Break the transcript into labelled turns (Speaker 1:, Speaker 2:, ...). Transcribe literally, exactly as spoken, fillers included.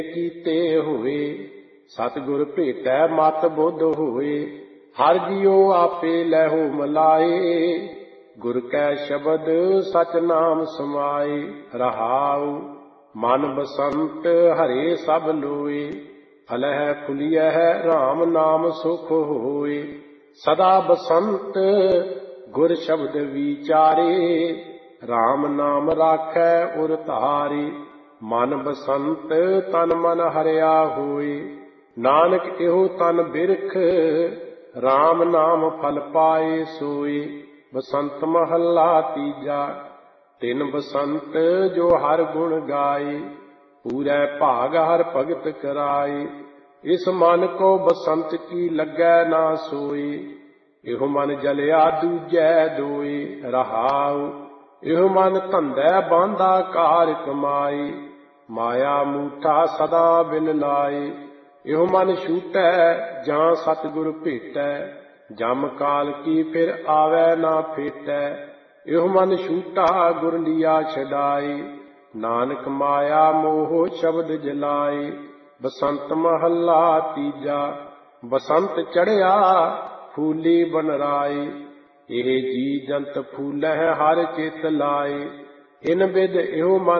Speaker 1: ਕੀਤੇ ਹੋਏ। ਸਤਿਗੁਰ ਭੇਟੈ ਮਤ ਬੁੱਧ ਹੋਏ। ਹਰਿ ਜੀਉ ਆਪੇ ਲੈਹੁ ਮਲਾਏ। ਗੁਰ ਕੈ ਸ਼ਬਦ ਸਚ ਨਾਮ ਸਮਾਏ। ਰਹਾਉ ਮਨ ਬਸੰਤ ਹਰੇ ਸਭ ਲੋਏ। ਫਲਹਿ ਫੁਲਿਐ ਰਾਮ ਨਾਮ ਸੁਖ ਹੋਏ। ਸਦਾ ਬਸੰਤ ਗੁਰ ਸ਼ਬਦ ਵਿਚਾਰੇ। ਰਾਮ ਨਾਮ ਰਾਖੈ ਉਰ ਧਾਰੇ। ਮਨ ਬਸੰਤ ਤਨ ਮਨ ਹਰਿਆ ਹੋਏ। ਨਾਨਕ ਇਹੋ ਤਨ ਬਿਰਖ ਰਾਮ ਨਾਮ ਫਲ ਪਾਏ ਸੋਏ। ਬਸੰਤ ਮਹੱਲਾ ਤੀਜਾ। ਤਿਨ ਬਸੰਤ ਜੋ ਹਰ ਗੁਣ ਗਾਏ। ਪੂਰੈ ਭਾਗ ਹਰ ਭਗਤ ਕਰਾਏ। ਇਸ ਮਨ ਕੋ ਬਸੰਤ ਕੀ ਲੱਗੈ ਨਾ ਸੋਏ। ਇਹੋ ਮਨ ਜਲਿਆ ਦੂਜੈ ਦੋਏ। ਰਹਾਉ ਇਹੋ ਮਨ ਧੰਦੈ ਬਾਂਧਾ ਕਾਰ ਕਮਾਏ। ਮਾਇਆ ਮੂਠਾ ਸਦਾ ਬਿਨ ਲਾਏ। ਇਹੋ ਮਨ ਛੂਟੈ ਜਾਂ ਸਤਿਗੁਰ ਭੇਟੈ। ਜਮ ਕਾਲ ਕੀ ਫਿਰ ਆਵੈ ਨਾ ਫੇਟੈ। ਇਹੋ ਮਨ ਛੂਟਾ ਗੁਰ ਲਿਆ ਛਡਾਏ। ਨਾਨਕ ਮਾਇਆ ਮੋਹ ਸ਼ਬਦ ਜਲਾਏ। ਬਸੰਤ ਮਹੱਲਾ ਤੀਜਾ। ਬਸੰਤ ਚੜ੍ਹਿਆ ਫੂਲੀ ਬਨਰਾਏ। ਇਹ ਜੀ ਜੰਤ ਫੂਲਹਿ ਹਰ ਚਿਤ ਲਾਏ। ਇਨ ਬਿਧ ਇਹੋ ਮਨ